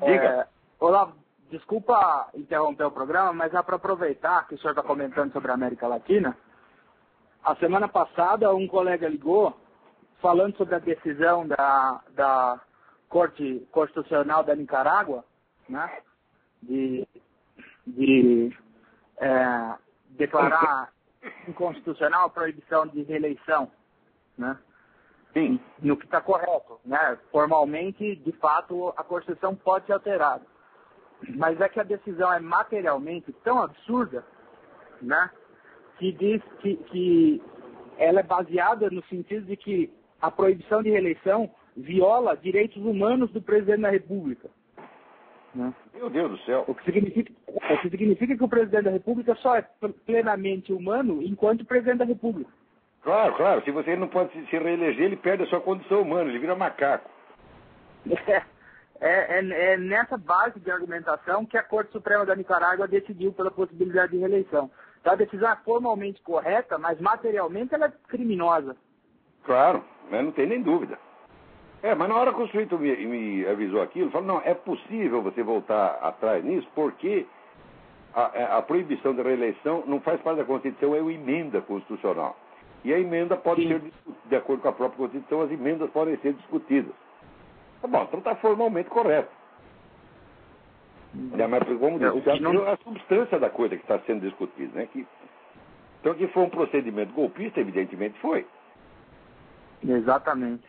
Diga. Olá, desculpa interromper o programa, mas é para aproveitar que o senhor está comentando sobre a América Latina. A semana passada, um colega ligou falando sobre a decisão da Corte Constitucional da Nicarágua, né, de declarar inconstitucional a proibição de reeleição, né? Sim. No que está correto, né? Formalmente, de fato, a Constituição pode ser alterada. Mas é que a decisão é materialmente tão absurda, né? Que diz que ela é baseada no sentido de que a proibição de reeleição viola direitos humanos do presidente da República. Né? Meu Deus do céu. O que significa que o presidente da República só é plenamente humano enquanto presidente da República. Claro, claro. Se você não pode se reeleger, ele perde a sua condição humana, ele vira macaco. É nessa base de argumentação que a Corte Suprema da Nicarágua decidiu pela possibilidade de reeleição. Então a decisão é formalmente correta, mas materialmente ela é criminosa. Claro, mas não tem nem dúvida. Mas na hora que o sujeito me avisou aquilo, falou, não, é possível você voltar atrás nisso, porque a proibição da reeleição não faz parte da Constituição, é uma emenda constitucional. E a emenda pode ser, de acordo com a própria Constituição, as emendas podem ser discutidas. Tá bom, então está formalmente correto. Mas como disse, a substância da coisa que está sendo discutida, né? Então que foi um procedimento golpista, evidentemente foi. Exatamente.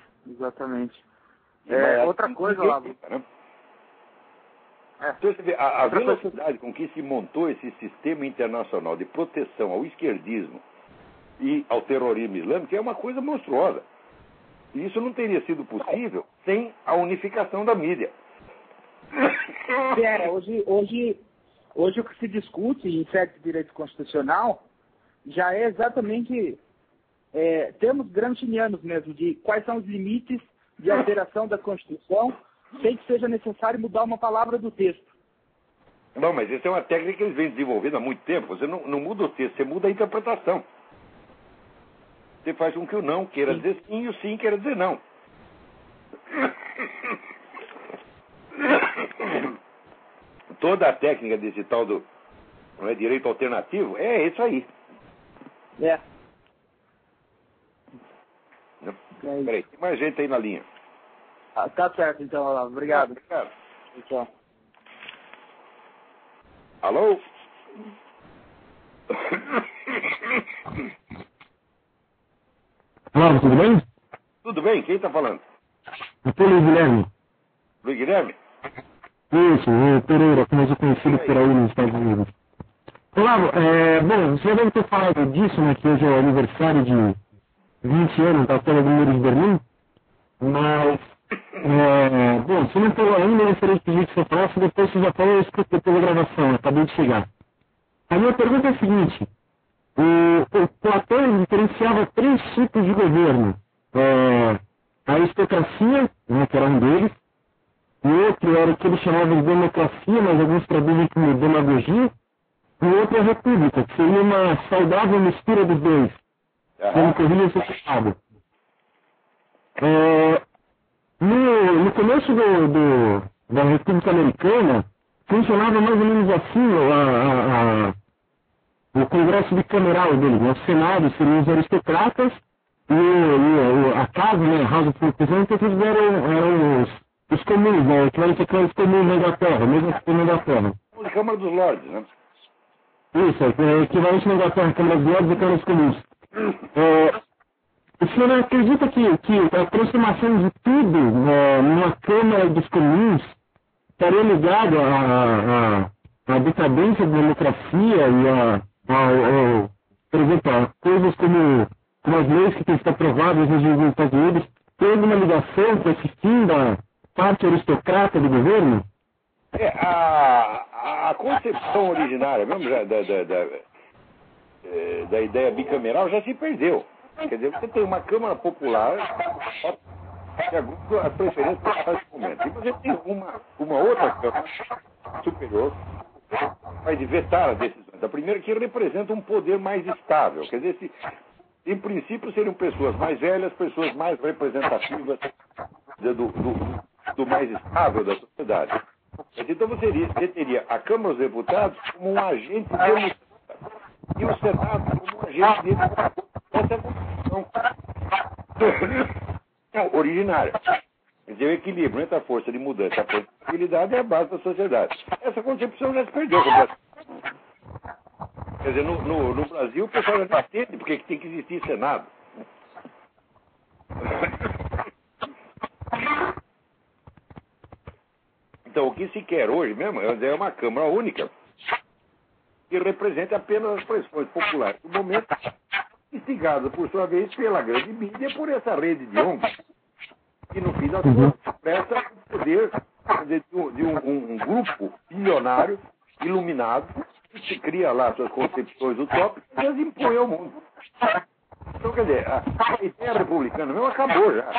Outra coisa, Olavo. Né? Então, você vê, a velocidade com que se montou esse sistema internacional de proteção ao esquerdismo e ao terrorismo islâmico é uma coisa monstruosa. E isso não teria sido possível sem a unificação da mídia. Hoje o que se discute em sede de direito constitucional já é exatamente termos gramscianos mesmo, de quais são os limites de alteração da Constituição sem que seja necessário mudar uma palavra do texto. Não, mas essa é uma técnica que eles vêm desenvolvendo há muito tempo. Você não muda o texto, você muda a interpretação. Você faz com que o não queira dizer sim e o sim queira dizer não. Toda a técnica desse tal do direito alternativo é isso aí. Peraí, tem mais gente aí na linha. Tá certo, então, Olavo. Obrigado. Obrigado. Tchau. Alô? Olá, tudo bem? Tudo bem, quem está falando? Aqui é o Luiz Guilherme. Luiz Guilherme? Isso, o Pereira, como eu sou conhecido por aí nos Estados Unidos. Olavo, bom, você já deve ter falado disso, né, que hoje é o aniversário de 20 anos da queda do Muro de Berlim, mas, bom, você não falou ainda, eu gostaria de pedir que você falasse, depois você já falou, eu escutei pela gravação, acabei de chegar. A minha pergunta é a seguinte: o Platão diferenciava 3 tipos de governo. A aristocracia, né, que era um deles. O outro era o que ele chamava de democracia, mas alguns traduzem como demagogia. E o outro é a república, que seria uma saudável mistura dos dois. Como corrija esse estado. No começo da República Americana, funcionava mais ou menos assim o Congresso bicameral deles, né? O Senado seriam os aristocratas e a casa, né, a House of Representatives, eram os comuns, né? Equivalente a os comuns na Inglaterra, mesmo que na Inglaterra. A Câmara dos Lordes, né? Isso, é equivalente na Inglaterra, Câmara dos Lordes e Câmara dos Comuns. O senhor acredita que a transformação de tudo numa Câmara dos Comuns estaria ligado à decadência da democracia e por exemplo, a coisas como as leis que têm sido aprovadas nos Estados Unidos, tem alguma ligação com esse fim da parte aristocrata do governo? A concepção originária mesmo da ideia bicameral já se perdeu. Quer dizer, você tem uma Câmara Popular que agrupa as preferências nesse momento. E você tem uma outra Câmara superior que vai vetar as decisões. A primeira que representa um poder mais estável. Quer dizer, em princípio seriam pessoas mais velhas, pessoas mais representativas do mais estável da sociedade. Então você teria a Câmara dos Deputados como um agente democrático e o Senado como um agente democrático. Essa é a constituição originária. Quer dizer, o equilíbrio entre a força de mudança e a possibilidade é a base da sociedade. Essa concepção já se perdeu completamente. Quer dizer, no Brasil o pessoal já não entende porque tem que existir Senado. Então, o que se quer hoje mesmo é uma Câmara única que represente apenas as pressões populares do momento, instigada, por sua vez, pela grande mídia e por essa rede de ONGs, que, no fim das contas, expressa o poder de um grupo bilionário, iluminado, que se cria lá suas concepções utópicas e as impõe ao mundo. Então, quer dizer, a ideia republicana mesmo acabou já.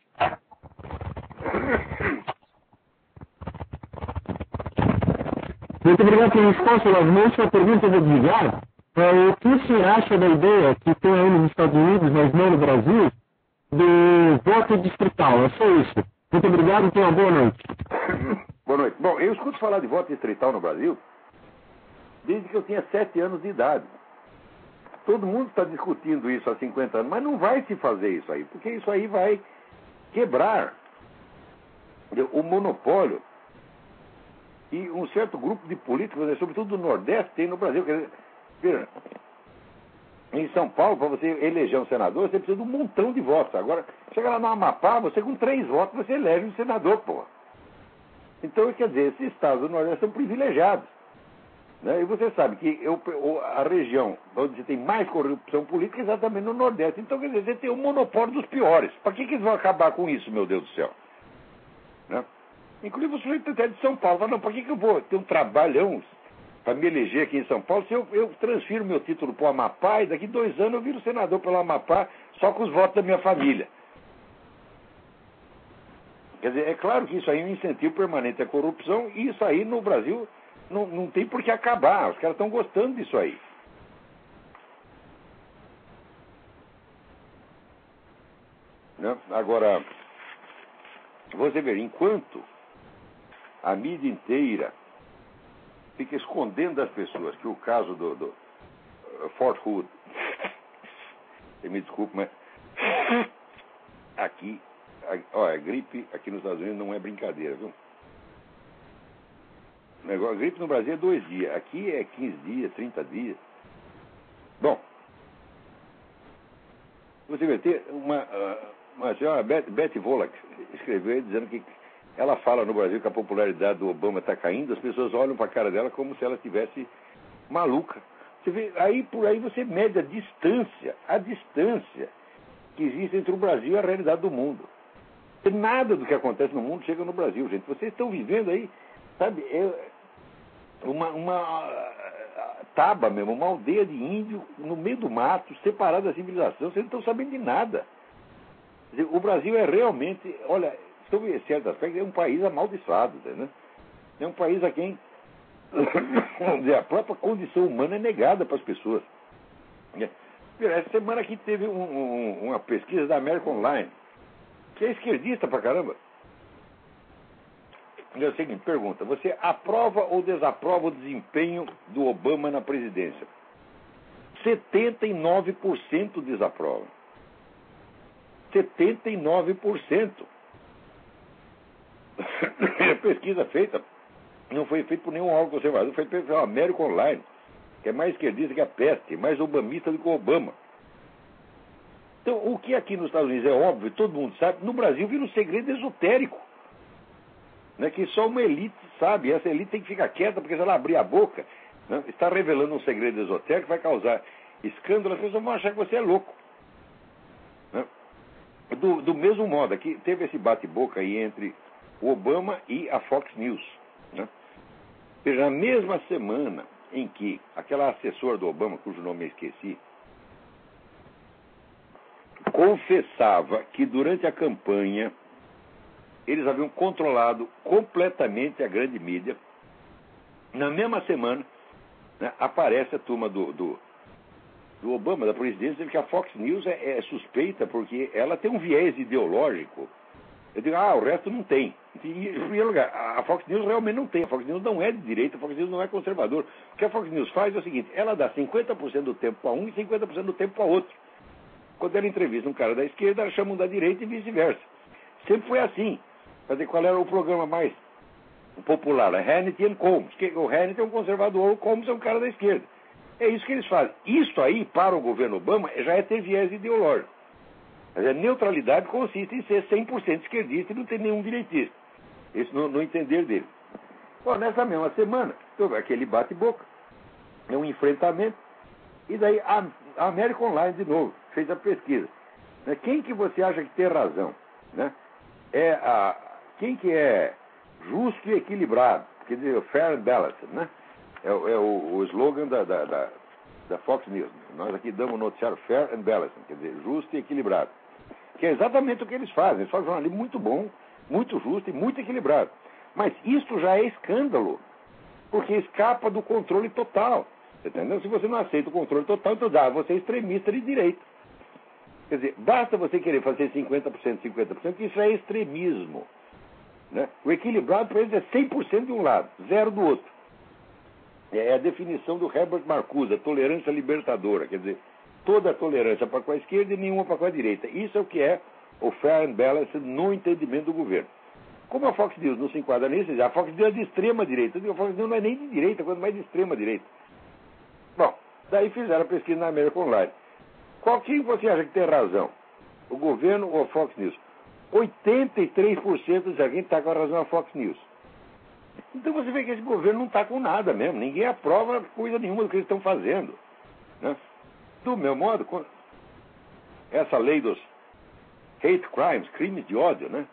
Muito obrigado pela resposta, Olavo. Uma última pergunta eu vou desligar. O que o senhor acha da ideia que tem aí nos Estados Unidos, mas não no Brasil, do voto distrital? É só isso. Muito obrigado e tenha uma boa noite. Boa noite. Bom, eu escuto falar de voto distrital no Brasil desde que eu tinha 7 anos de idade. Todo mundo está discutindo isso há 50 anos, mas não vai se fazer isso aí, porque isso aí vai quebrar o monopólio e um certo grupo de políticos, sobretudo do Nordeste, tem no Brasil. Quer dizer, veja, em São Paulo, para você eleger um senador, você precisa de um montão de votos. Agora, chega lá no Amapá, você com 3 votos, você elege um senador, pô. Então, quer dizer, esses estados do Nordeste são privilegiados. Né? E você sabe que a região onde você tem mais corrupção política é exatamente no Nordeste. Então, quer dizer, você tem o monopólio dos piores. Para que eles vão acabar com isso, meu Deus do céu? Né? Inclusive o sujeito até de São Paulo. Fala, não, para que eu vou ter um trabalhão para me eleger aqui em São Paulo se eu transfiro meu título para o Amapá e daqui 2 anos eu viro senador pelo Amapá só com os votos da minha família? Quer dizer, é claro que isso aí é um incentivo permanente à corrupção e isso aí no Brasil não tem por que acabar. Os caras estão gostando disso aí. Né? Agora, você vê, enquanto a mídia inteira fica escondendo das pessoas que o caso do Fort Hood, você me desculpe, mas aqui, a gripe aqui nos Estados Unidos não é brincadeira, viu? A gripe no Brasil é 2 dias, aqui é 15 dias, 30 dias. Bom, você vai ter uma senhora, Betty Volak, escreveu dizendo que ela fala no Brasil que a popularidade do Obama está caindo, as pessoas olham para a cara dela como se ela estivesse maluca. Você vê, por aí você mede a distância que existe entre o Brasil e a realidade do mundo. Nada do que acontece no mundo chega no Brasil, gente. Vocês estão vivendo aí, sabe, uma taba mesmo, uma aldeia de índio no meio do mato, separada da civilização, vocês não estão sabendo de nada. Quer dizer, o Brasil é realmente, olha, sob certo aspecto, é um país amaldiçoado, né? É um país a quem, vamos dizer, a própria condição humana é negada para as pessoas. Essa semana aqui teve uma pesquisa da American Online, que é esquerdista pra caramba. É o seguinte, pergunta, você aprova ou desaprova o desempenho do Obama na presidência? 79% desaprova. 79%. A pesquisa feita não foi feita por nenhum órgão conservador, foi feita pela American Online, que é mais esquerdista que a peste, mais obamista do que o Obama. Então, o que aqui nos Estados Unidos é óbvio, todo mundo sabe, no Brasil vira um segredo esotérico, né, que só uma elite sabe, e essa elite tem que ficar quieta, porque se ela abrir a boca, né, está revelando um segredo esotérico que vai causar escândalo, as pessoas vão achar que você é louco. Né? Do mesmo modo, aqui teve esse bate-boca aí entre o Obama e a Fox News. Né? Veja, na mesma semana em que aquela assessora do Obama, cujo nome eu esqueci, confessava que durante a campanha eles haviam controlado completamente a grande mídia, na mesma semana, né, aparece a turma do Obama, da presidência, dizendo que a Fox News é suspeita porque ela tem um viés ideológico. Eu digo, o resto não tem. Em primeiro lugar, a Fox News realmente não tem. A Fox News não é de direita, a Fox News não é conservador. O que a Fox News faz é o seguinte, ela dá 50% do tempo para um e 50% do tempo para outro. Quando ela entrevista um cara da esquerda, ela chama um da direita e vice-versa. Sempre foi assim. Quer dizer, qual era o programa mais popular? A Hannity and Colmes. O Hannity é um conservador, o Colmes é um cara da esquerda. É isso que eles fazem. Isso aí, para o governo Obama, já é ter viés ideológico. Quer dizer, a neutralidade consiste em ser 100% esquerdista e não ter nenhum direitista. Isso no entender dele. Bom, nessa mesma semana, houve aquele bate-boca, é um enfrentamento, e daí a American Online, de novo, fez a pesquisa. Quem que você acha que tem razão? Né? Quem que é justo e equilibrado? Quer dizer, fair and balanced, né? É o slogan da Fox News. Nós aqui damos o noticiário fair and balanced, quer dizer, justo e equilibrado. Que é exatamente o que eles fazem. Eles fazem um jornalismo muito bom, muito justo e muito equilibrado. Mas isso já é escândalo, porque escapa do controle total. Entendeu? Se você não aceita o controle total, então você é extremista de direita. Quer dizer, basta você querer fazer 50%, 50%, que isso é extremismo. Né? O equilibrado para eles é 100% de um lado, 0% do outro. É a definição do Herbert Marcuse, a tolerância libertadora. Quer dizer, toda a tolerância para com a esquerda e nenhuma para com a direita. Isso é o que é o fair and balance no entendimento do governo. Como a Fox News não se enquadra nisso, a Fox News é de extrema direita. A Fox News não é nem de direita, quanto mais de extrema direita. Bom, daí fizeram a pesquisa na American Online. Quem você acha que tem razão? O governo ou a Fox News? 83% de alguém está com a razão a Fox News. Então você vê que esse governo não está com nada mesmo. Ninguém aprova coisa nenhuma do que eles estão fazendo. Né? Do meu modo, essa lei dos hate crimes, crimes de ódio, né?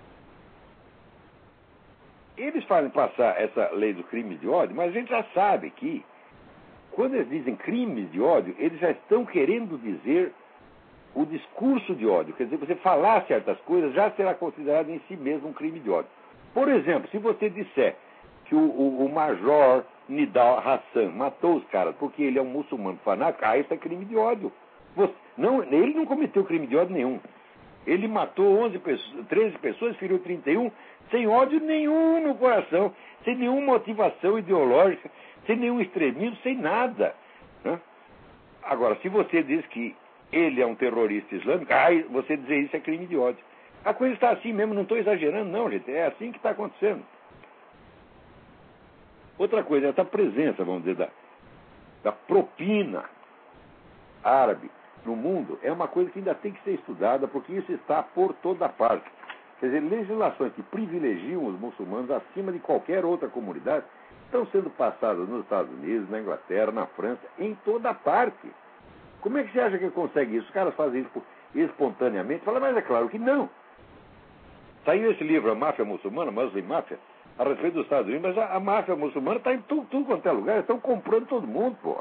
Eles fazem passar essa lei dos crimes de ódio, mas a gente já sabe que quando eles dizem crimes de ódio, eles já estão querendo dizer o discurso de ódio. Quer dizer, você falar certas coisas já será considerado em si mesmo um crime de ódio. Por exemplo, se você disser que o Major Nidal Hassan matou os caras porque ele é um muçulmano fanático, isso é crime de ódio. Ele não cometeu crime de ódio nenhum. Ele matou 13 pessoas, feriu 31, sem ódio nenhum no coração, sem nenhuma motivação ideológica, sem nenhum extremismo, sem nada. Né? Agora, se você diz que ele é um terrorista islâmico, você dizer isso é crime de ódio. A coisa está assim mesmo, não estou exagerando não, gente, é assim que está acontecendo. Outra coisa, essa presença, vamos dizer, da propina árabe no mundo é uma coisa que ainda tem que ser estudada, porque isso está por toda parte. Quer dizer, legislações que privilegiam os muçulmanos acima de qualquer outra comunidade estão sendo passadas nos Estados Unidos, na Inglaterra, na França, em toda parte. Como é que você acha que consegue isso? Os caras fazem isso espontaneamente? Fala, mas é claro que não. Saiu esse livro, A Máfia Muçulmana, Muslim Mafia, a respeito dos Estados Unidos, mas a máfia muçulmana está em tudo quanto é lugar, estão comprando todo mundo, pô.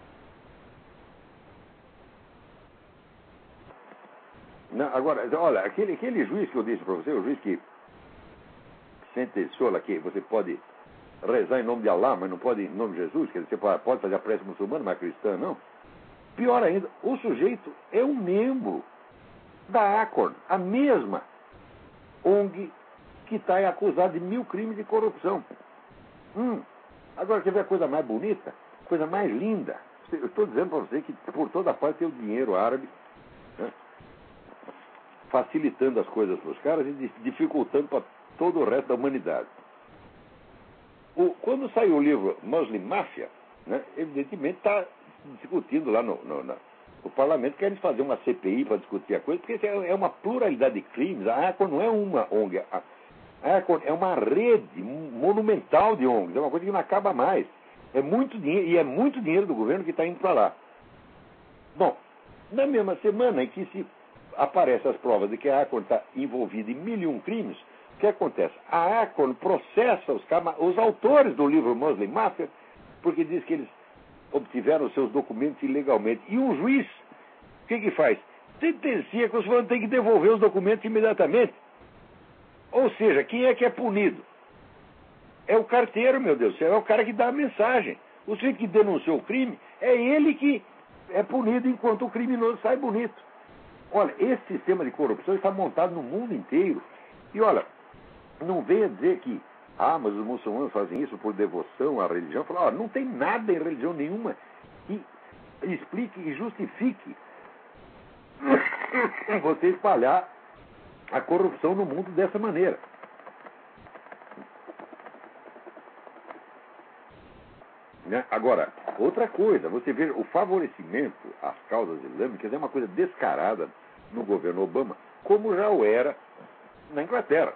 Não, agora, olha, aquele juiz que eu disse para você, o juiz que sentenciou lá que você pode rezar em nome de Allah, mas não pode em nome de Jesus, quer dizer, você pode fazer a prece muçulmana, mas cristã não. Pior ainda, o sujeito é um membro da ACORN, a mesma ONG que está acusado de 1000 crimes de corrupção. Agora, quer ver a coisa mais bonita? Coisa mais linda? Eu estou dizendo para você que por toda parte tem o dinheiro árabe, né, facilitando as coisas para os caras e dificultando para todo o resto da humanidade. Quando saiu o livro Muslim Mafia, né, evidentemente está discutindo lá no parlamento, querem fazer uma CPI para discutir a coisa, porque é uma pluralidade de crimes. A ACORN não é uma ONG, a ACORN é uma rede monumental de ONGs, é uma coisa que não acaba mais. É muito dinheiro, e é muito dinheiro do governo que está indo para lá. Bom, na mesma semana em que se aparecem as provas de que a ACORN está envolvida em 1001 crimes, o que acontece? A ACORN processa os autores do livro Muslim Mafia, porque diz que eles obtiveram os seus documentos ilegalmente. E um juiz, o que faz? Sentencia que os fãs têm que devolver os documentos imediatamente. Ou seja, quem é que é punido? É o carteiro, meu Deus do céu, é o cara que dá a mensagem. O sujeito que denunciou o crime, é ele que é punido enquanto o criminoso sai bonito. Olha, esse sistema de corrupção está montado no mundo inteiro. E olha, Não venha dizer que, mas os muçulmanos fazem isso por devoção à religião. Fala, não tem nada em religião nenhuma que explique e justifique você espalhar a corrupção no mundo dessa maneira. Né? Agora, outra coisa, você vê o favorecimento às causas islâmicas é uma coisa descarada no governo Obama, como já o era na Inglaterra.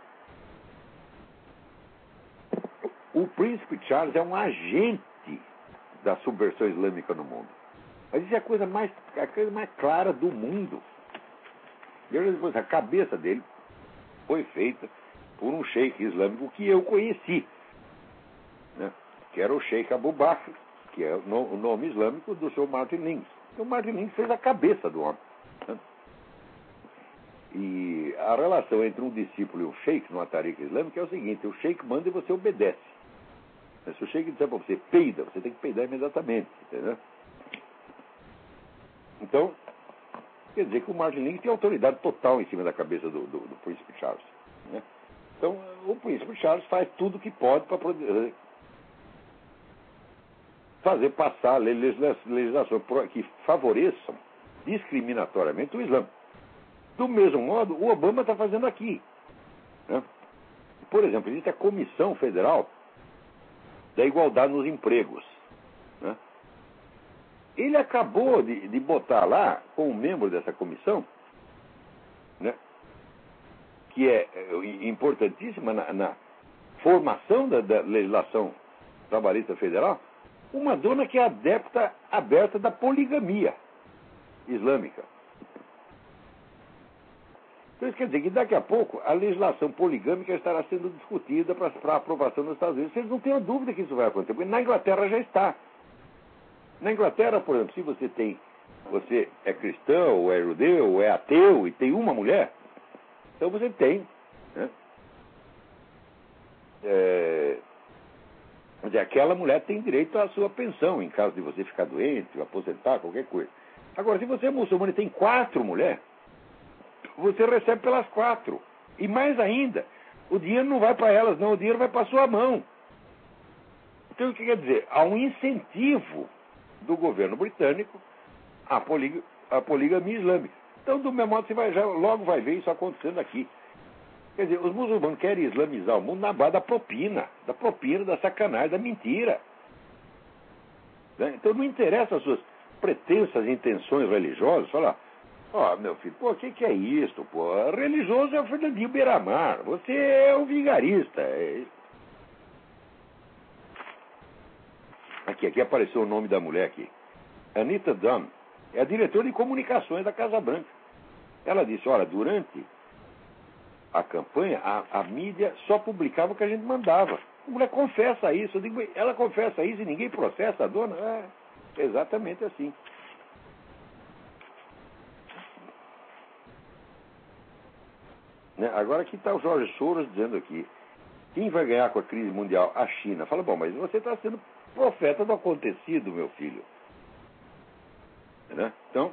O príncipe Charles é um agente da subversão islâmica no mundo. Mas isso é a coisa mais clara do mundo. A cabeça dele foi feita por um sheik islâmico que eu conheci, né? Que era o Sheikh Abu Bakr, que é o nome islâmico do seu Martin Lins. E o Martin Lins fez a cabeça do homem. Né? E a relação entre um discípulo e um sheik no tariqa islâmico é o seguinte: o sheik manda e você obedece. Se o sheik disser para você peida, você tem que peidar imediatamente, entendeu? Então, quer dizer que o Martin Lins tem autoridade total em cima da cabeça do príncipe Charles. Né? Então, o príncipe Charles faz tudo o que pode para fazer passar legislação que favoreçam discriminatoriamente o Islã. Do mesmo modo, o Obama está fazendo aqui. Né? Por exemplo, existe a Comissão Federal da Igualdade nos Empregos. Né? Ele acabou de botar lá, como membro dessa comissão, né, que é importantíssima na formação da legislação trabalhista federal, uma dona que é adepta aberta da poligamia islâmica. Então isso quer dizer que daqui a pouco a legislação poligâmica estará sendo discutida para aprovação nos Estados Unidos. Vocês não tenham dúvida que isso vai acontecer, porque na Inglaterra já está. Na Inglaterra, por exemplo, se você é cristão, ou é judeu, ou é ateu, e tem uma mulher, então você tem, né? Aquela mulher tem direito à sua pensão, em caso de você ficar doente, aposentar, qualquer coisa. Agora, se você é muçulmano e tem 4 mulheres, você recebe pelas 4. E mais ainda, o dinheiro não vai para elas, não, o dinheiro vai para sua mão. Então, o que quer dizer? Há um incentivo do governo britânico à poligamia islâmica. Então, do mesmo modo, você logo vai ver isso acontecendo aqui. Quer dizer, os muçulmanos querem islamizar o mundo na base da propina, da sacanagem, da mentira. Né? Então, não interessa as suas pretensas intenções religiosas. Falar, meu filho, o que é isso? Religioso é o Fernandinho Beiramar. Você é um vigarista. Aqui apareceu o nome da mulher aqui. Anita Dunn é a diretora de comunicações da Casa Branca. Ela disse, durante a campanha, a mídia só publicava o que a gente mandava. A mulher confessa isso. Eu digo, ela confessa isso e ninguém processa a dona? É exatamente assim. Né? Agora aqui está o Jorge Soros dizendo aqui, quem vai ganhar com a crise mundial? A China. Fala, mas você está sendo profeta do acontecido, meu filho. Né? Então,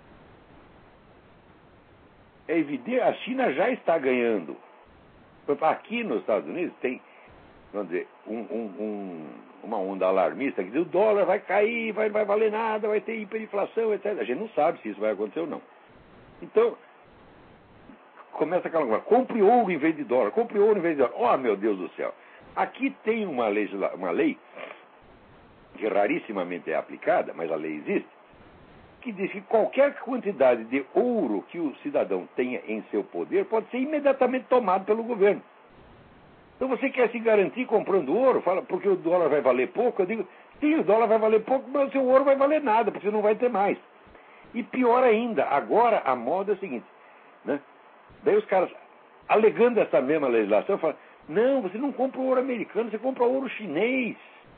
é evidente, a China já está ganhando. Aqui nos Estados Unidos tem, vamos dizer, uma onda alarmista que diz o dólar vai cair, vai valer nada, vai ter hiperinflação, etc. A gente não sabe se isso vai acontecer ou não. Então, começa aquela coisa, compre ouro em vez de dólar, compre ouro em vez de dólar. Meu Deus do céu. Aqui tem uma lei que rarissimamente é aplicada, mas a lei existe, que diz que qualquer quantidade de ouro que o cidadão tenha em seu poder pode ser imediatamente tomado pelo governo. Então você quer se garantir comprando ouro, fala, porque o dólar vai valer pouco, eu digo, sim, o dólar vai valer pouco, mas o seu ouro vai valer nada, porque você não vai ter mais. E pior ainda, agora a moda é o seguinte, né? Daí os caras, alegando essa mesma legislação, falam, não, você não compra ouro americano, você compra ouro chinês.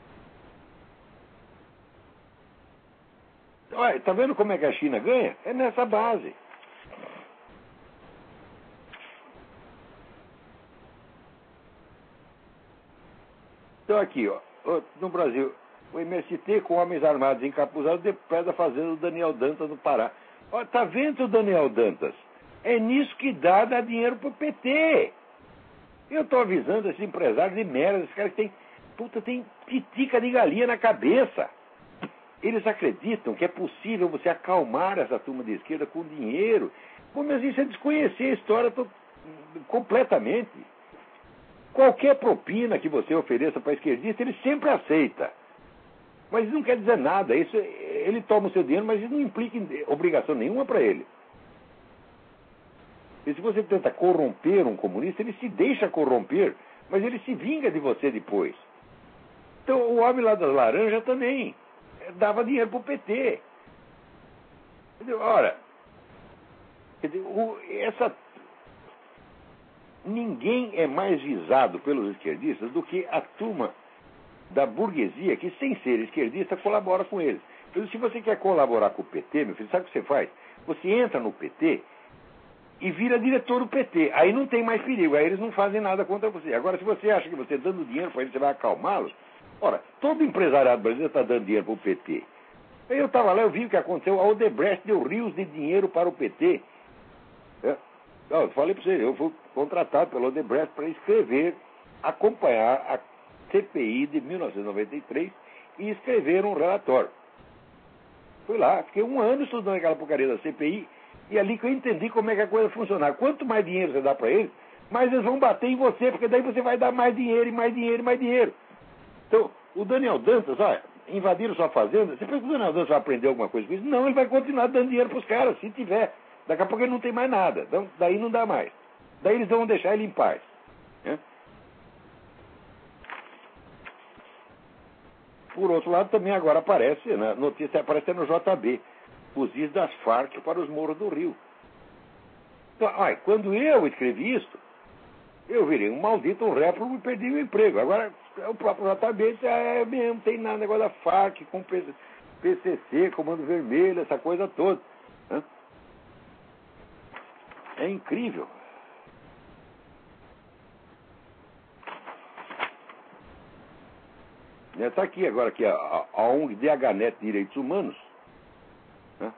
Olha, tá vendo como é que a China ganha? É nessa base. Então aqui, no Brasil, o MST com homens armados encapuzados depois da fazenda do Daniel Dantas no Pará. Tá vendo o Daniel Dantas? É nisso que dá dinheiro pro PT. Eu estou avisando esses empresários de merda, esses caras que tem titica de galinha na cabeça. Eles acreditam que é possível você acalmar essa turma de esquerda com dinheiro. Pô, mas isso é desconhecer a história completamente. Qualquer propina que você ofereça para esquerdista, ele sempre aceita. Mas isso não quer dizer nada. Isso, ele toma o seu dinheiro, mas isso não implica obrigação nenhuma para ele. E se você tenta corromper um comunista, ele se deixa corromper, mas ele se vinga de você depois. Então, o homem lá das laranjas também dava dinheiro para o PT. Ora, ninguém é mais visado pelos esquerdistas do que a turma da burguesia que, sem ser esquerdista, colabora com eles. Então, se você quer colaborar com o PT, meu filho, sabe o que você faz? Você entra no PT e vira diretor do PT. Aí não tem mais perigo, aí eles não fazem nada contra você. Agora, se você acha que você dando dinheiro para eles, você vai acalmá-los, ora, todo empresariado brasileiro está dando dinheiro para o PT. Eu estava lá, eu vi o que aconteceu, a Odebrecht deu rios de dinheiro para o PT. Eu falei para você, eu fui contratado pela Odebrecht para escrever, acompanhar a CPI de 1993 e escrever um relatório. Fui lá, fiquei 1 ano estudando aquela porcaria da CPI e ali que eu entendi como é que a coisa funciona. Quanto mais dinheiro você dá para eles, mais eles vão bater em você, porque daí você vai dar mais dinheiro, e mais dinheiro, e mais dinheiro. Então, o Daniel Dantas, olha, invadiram sua fazenda, você pensa que o Daniel Dantas vai aprender alguma coisa com isso? Não, ele vai continuar dando dinheiro para os caras, se tiver. Daqui a pouco ele não tem mais nada, então, daí não dá mais. Daí eles vão deixar ele em paz. Né? Por outro lado, também agora aparece, na notícia aparece no JB, fuzis das Farc para os morros do Rio. Então, olha, quando eu escrevi isso, eu virei um maldito, um réprobo e perdi o emprego. Agora, o próprio JB disse, mesmo, não tem nada, negócio da Farc, com PCC, Comando Vermelho, essa coisa toda. Né? É incrível. Está aqui agora que a ONG DHNet Direitos Humanos, né,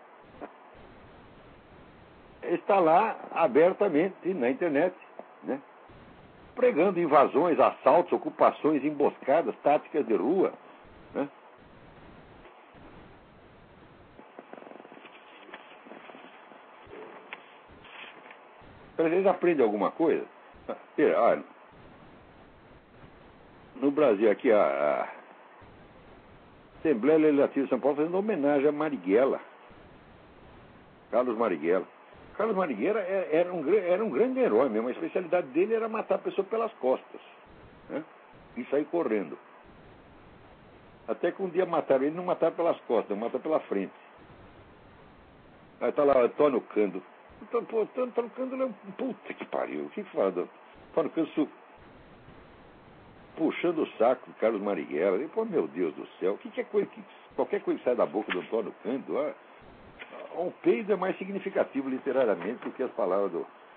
está lá abertamente na internet, né, pregando invasões, assaltos, ocupações, emboscadas, táticas de rua. Né. Eles aprendem alguma coisa? Olha, no Brasil, aqui, a Assembleia Legislativa de São Paulo fazendo homenagem a Marighella. Carlos Marighella. Carlos Marighella era um grande herói mesmo. A especialidade dele era matar a pessoa pelas costas. Né? E sair correndo. Até que um dia mataram ele, não mataram pelas costas, não mataram pela frente. Aí está lá Antônio Cândido. Antônio Cândido é um puta que pariu. O que fala do Antônio Cândido puxando o saco do Carlos Marighella? E, pô, meu Deus do céu, o que é coisa que qualquer coisa que sai da boca do Antônio Cândido, um peido é mais significativo literariamente do que as palavras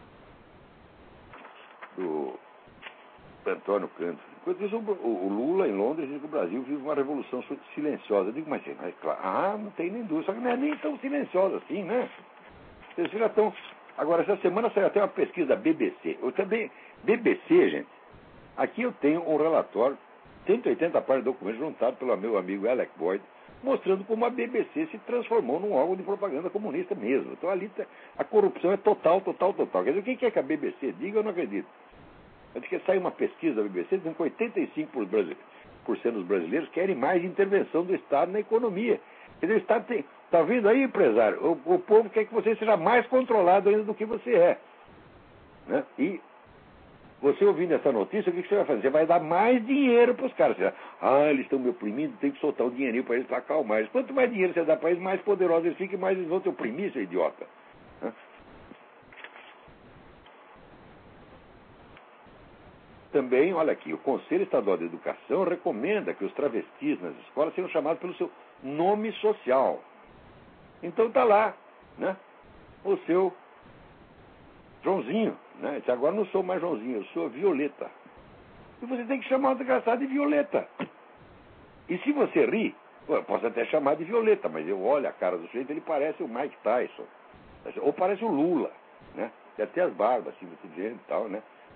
do Antônio Cândido. Enquanto isso, o Lula em Londres diz que o Brasil vive uma revolução silenciosa. Eu digo, mas claro, não tem nem dúvida, só que não é nem tão silenciosa assim, né? Vocês já estão. Agora, essa semana saiu até uma pesquisa da BBC. Eu também. BBC, gente. Aqui eu tenho um relatório, 180 páginas de documento juntado pelo meu amigo Alec Boyd, mostrando como a BBC se transformou num órgão de propaganda comunista mesmo. Então ali a corrupção é total. Quer dizer, o que é que a BBC diga, eu não acredito. Antes que sai uma pesquisa da BBC dizendo que 85% dos brasileiros querem mais intervenção do Estado na economia. Quer dizer, o Estado tem. Está vendo aí, empresário? O povo quer que você seja mais controlado ainda do que você é. Né? E você ouvindo essa notícia, o que você vai fazer? Você vai dar mais dinheiro para os caras. Você vai, eles estão me oprimindo, tem que soltar um dinheirinho para eles para acalmar eles. Quanto mais dinheiro você dá para eles, mais poderosos eles ficam e mais eles vão te oprimir, seu idiota. Né? Também, olha aqui, o Conselho Estadual de Educação recomenda que os travestis nas escolas sejam chamados pelo seu nome social. Então está lá, né, o seu Joãozinho, né? Agora não sou mais Joãozinho, eu sou Violeta. E você tem que chamar o desgraçado de Violeta. E se você ri, eu posso até chamar de Violeta, mas eu olho a cara do sujeito, ele parece o Mike Tyson. Ou parece o Lula, né? Tem até as barbas, assim, muito gente e tal, né?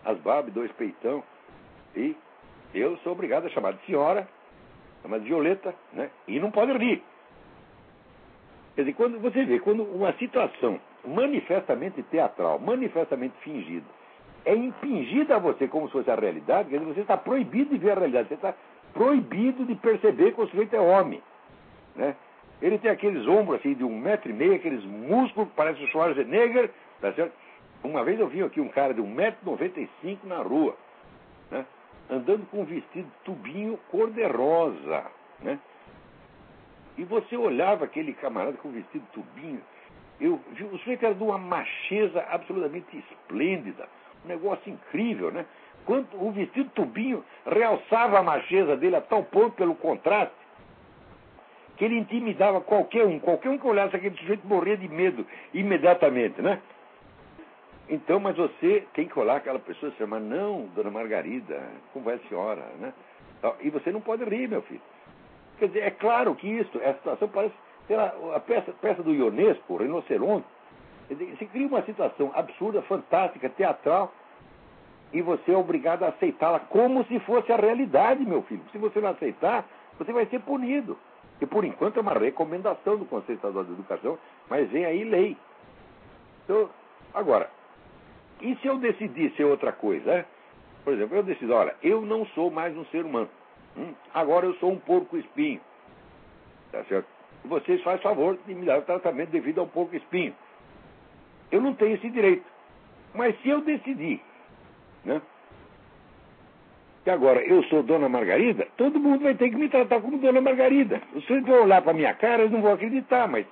as barbas, 2 peitão. E eu sou obrigado a chamar de senhora, chamar de Violeta, né? E não pode rir. Quer dizer, quando você vê, quando uma situação manifestamente teatral, manifestamente fingida, é impingida a você como se fosse a realidade, quer dizer, você está proibido de ver a realidade, você está proibido de perceber que o sujeito é homem, né? Ele tem aqueles ombros assim de 1,5 m, aqueles músculos que parecem o Schwarzenegger, tá certo? Uma vez eu vi aqui um cara de 1,95 m na rua, né? Andando com um vestido tubinho cor-de-rosa, né? E você olhava aquele camarada com o vestido tubinho, o sujeito era de uma macheza absolutamente esplêndida, um negócio incrível, né? Quando o vestido tubinho realçava a macheza dele a tal ponto pelo contraste, que ele intimidava qualquer um que olhasse aquele sujeito morria de medo imediatamente, né? Então, mas você tem que olhar aquela pessoa e dizer, não, dona Margarida, como vai a senhora, né? E você não pode rir, meu filho. Quer dizer, é claro que isso, essa situação parece, sei lá, a peça do Ionesco, o Rinoceronte, quer dizer, se cria uma situação absurda, fantástica, teatral, e você é obrigado a aceitá-la como se fosse a realidade, meu filho. Se você não aceitar, você vai ser punido. Que por enquanto é uma recomendação do Conselho Estadual de Educação, mas vem aí lei. Então, agora, e se eu decidir ser outra coisa? Né? Por exemplo, eu decido, olha, eu não sou mais um ser humano. Agora eu sou um porco-espinho. Tá certo? E vocês fazem favor de me dar o tratamento devido a um porco-espinho. Eu não tenho esse direito. Mas se eu decidir, né? Que agora eu sou Dona Margarida, todo mundo vai ter que me tratar como Dona Margarida. Os senhores vão olhar para a minha cara, eles não vão acreditar, mas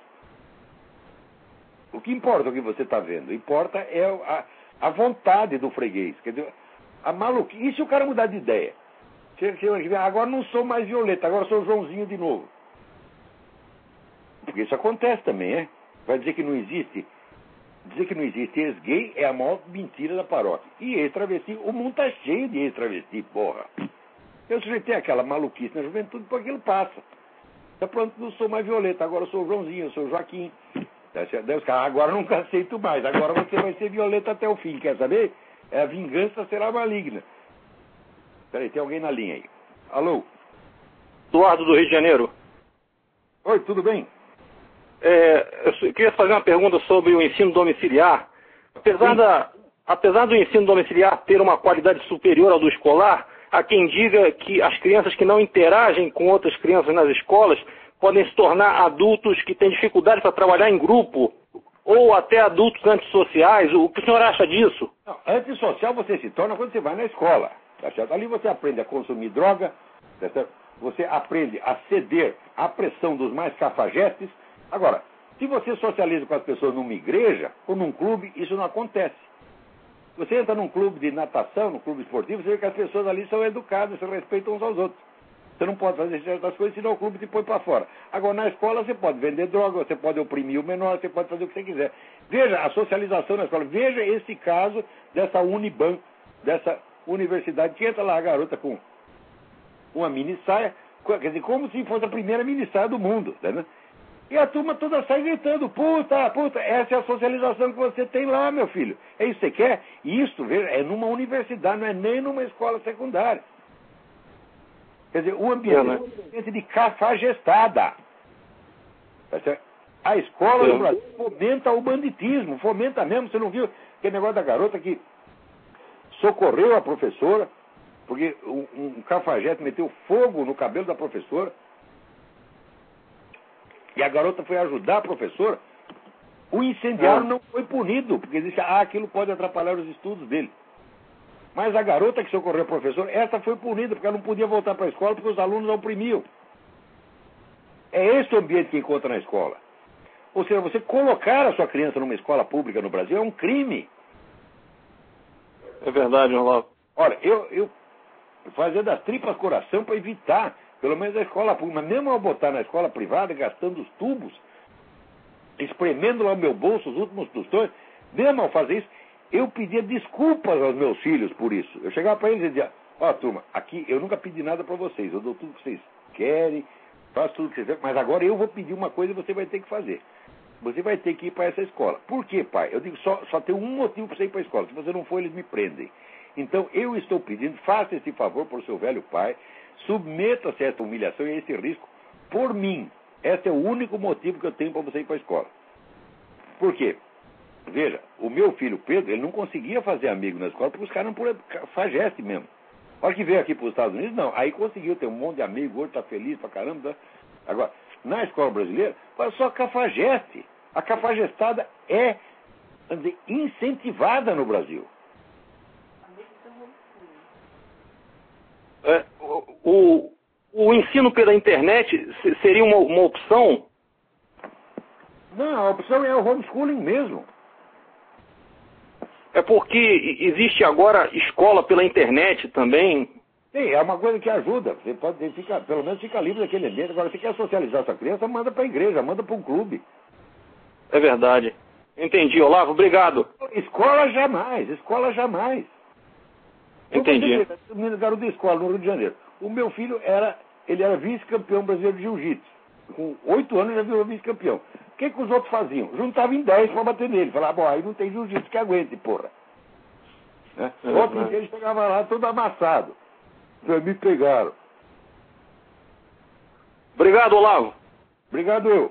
o que importa é o que você está vendo. Importa é a vontade do freguês. Quer dizer, a maluquice. E se o cara mudar de ideia? Agora não sou mais Violeta, agora sou Joãozinho de novo. Porque isso acontece também, é? Vai dizer que não existe. Dizer que não existe ex-gay é a maior mentira da paróquia. E ex-travesti, o mundo está cheio de ex-travesti, porra. Eu sujeitei aquela maluquice na juventude, porque aquilo passa. Então pronto, não sou mais Violeta, agora eu sou o Joãozinho, eu sou o Joaquim. Daí os caras, agora eu nunca aceito mais, agora você vai ser Violeta até o fim, quer saber? A vingança será maligna. Peraí, tem alguém na linha aí. Alô? Eduardo do Rio de Janeiro. Oi, tudo bem? Eu queria fazer uma pergunta sobre o ensino domiciliar. Apesar do ensino domiciliar ter uma qualidade superior ao do escolar, há quem diga que as crianças que não interagem com outras crianças nas escolas podem se tornar adultos que têm dificuldade para trabalhar em grupo, ou até adultos antissociais. O que o senhor acha disso? Não, antissocial você se torna quando você vai na escola. Tá certo? Ali você aprende a consumir droga, tá certo? Você aprende a ceder à pressão dos mais cafajestes. Agora, se você socializa com as pessoas numa igreja ou num clube, isso não acontece. Você entra num clube de natação, num clube esportivo, você vê que as pessoas ali são educadas, se respeitam uns aos outros. Você não pode fazer certas coisas, senão o clube te põe para fora. Agora, na escola, você pode vender droga, você pode oprimir o menor, você pode fazer o que você quiser. Veja a socialização na escola. Veja esse caso dessa Uniban, dessa universidade, que entra lá a garota com uma mini saia, quer dizer, como se fosse a primeira mini saia do mundo, né? E a turma toda sai gritando, puta, essa é a socialização que você tem lá, meu filho. É isso que você quer? E isso, veja, é numa universidade, não é nem numa escola secundária. Quer dizer, o ambiente é um ambiente de cafajestada. A escola do Brasil fomenta o banditismo, fomenta mesmo. Você não viu aquele negócio da garota que socorreu a professora, porque um cafajeste meteu fogo no cabelo da professora, e a garota foi ajudar a professora. O incendiário não foi punido, porque disse, aquilo pode atrapalhar os estudos dele. Mas a garota que socorreu a professora, essa foi punida, porque ela não podia voltar para a escola, porque os alunos a oprimiam. É esse o ambiente que encontra na escola. Ou seja, você colocar a sua criança numa escola pública no Brasil é um crime. É verdade, Olavo. Olha, eu fazia das tripas coração para evitar, pelo menos a escola pública, mas mesmo ao botar na escola privada, gastando os tubos, espremendo lá o meu bolso, os últimos tostões, mesmo ao fazer isso, eu pedia desculpas aos meus filhos por isso. Eu chegava para eles e dizia, turma, aqui eu nunca pedi nada para vocês, eu dou tudo que vocês querem, faço tudo que vocês querem, mas agora eu vou pedir uma coisa e você vai ter que fazer. Você vai ter que ir para essa escola. Por quê, pai? Eu digo, só tem um motivo para você ir para a escola. Se você não for, eles me prendem. Então, eu estou pedindo, faça esse favor por seu velho pai, submeta-se a essa humilhação e a esse risco por mim. Esse é o único motivo que eu tenho para você ir para a escola. Por quê? Veja, o meu filho Pedro, ele não conseguia fazer amigo na escola porque os caras não por fageste mesmo. A hora que veio aqui para os Estados Unidos, não. Aí conseguiu ter um monte de amigo, hoje está feliz pra caramba. Tá? Agora, na escola brasileira, foi só cafajeste. A cafajestada é, vamos dizer, incentivada no Brasil. O ensino pela internet seria uma opção? Não, a opção é o homeschooling mesmo. É porque existe agora escola pela internet também. Sim, é uma coisa que ajuda. Você pode, pelo menos fica livre daquele ambiente. Agora, se quer socializar sua criança, manda para a igreja, manda para um clube. É verdade. Entendi, Olavo, obrigado. Escola jamais, escola jamais. Entendi. Eu garoto de escola no Rio de Janeiro. O meu filho era vice-campeão brasileiro de jiu-jitsu. Com 8 anos já virou vice-campeão. O que os outros faziam? Juntavam em 10 para bater nele. Falavam, bom, aí não tem jiu-jitsu que aguente, porra. Né? Outro dia ele chegava lá todo amassado. Me pegaram. Obrigado, Olavo. Obrigado eu.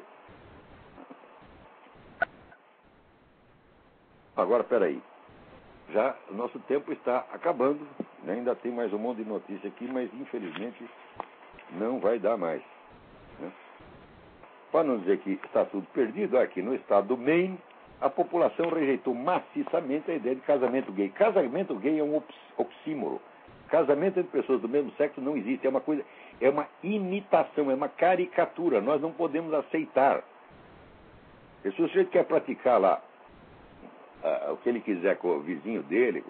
Agora, peraí. Já o nosso tempo está acabando. Ainda tem mais um monte de notícia aqui, mas infelizmente não vai dar mais. Né? Para não dizer que está tudo perdido, aqui no estado do Maine, a população rejeitou maciçamente a ideia de casamento gay. Casamento gay é um oxímoro. Casamento entre pessoas do mesmo sexo não existe. É uma coisa, é uma imitação, é uma caricatura. Nós não podemos aceitar. E se o sujeito quer praticar lá o que ele quiser com o vizinho dele,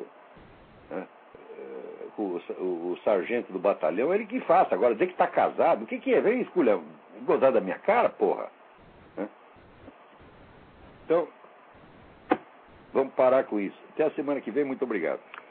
com o sargento do batalhão, ele que faça. Agora, dizer que está casado, o que é? Vem escolher, gozar da minha cara, porra. Então, vamos parar com isso. Até a semana que vem, muito obrigado.